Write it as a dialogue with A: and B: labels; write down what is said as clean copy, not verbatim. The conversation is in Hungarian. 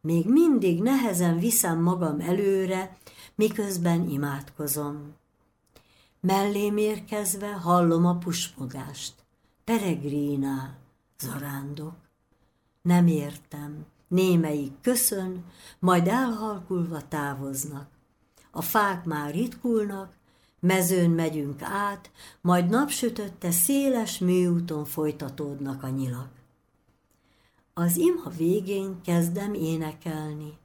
A: Még mindig nehezen viszem magam előre, miközben imádkozom. Mellém érkezve hallom a pusmogást. Peregrina, zarándok. Nem értem. Némelyik köszön, majd elhalkulva távoznak. A fák már ritkulnak, mezőn megyünk át, majd napsütötte széles műúton folytatódnak a nyilak. Az imha végén kezdem énekelni.